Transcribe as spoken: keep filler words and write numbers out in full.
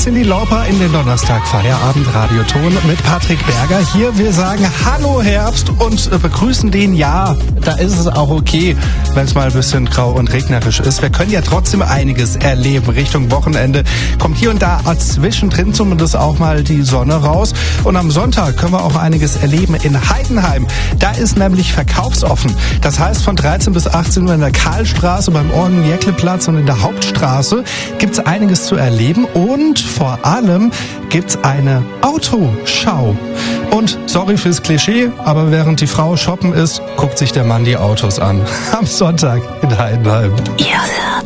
Cyndi Lauper in den Donnerstag Feierabend Radioton mit Patrick Berger. Hier wir sagen Hallo Herbst und begrüßen den, ja, da ist es auch okay, wenn es mal ein bisschen grau und regnerisch ist. Wir können ja trotzdem einiges erleben. Richtung Wochenende kommt hier und da zwischendrin zumindest auch mal die Sonne raus. Und am Sonntag können wir auch einiges erleben in Heidenheim. Da ist nämlich verkaufsoffen. Das heißt, von dreizehn bis achtzehn Uhr in der Karlstraße, beim Orgen-Jäckle-Platz und in der Hauptstraße gibt's einiges zu erleben. Und vor allem gibt's eine Autoschau. Und sorry fürs Klischee, aber während die Frau shoppen ist, guckt sich der Mann die Autos an. Am Sonntag in Heidenheim. Ja.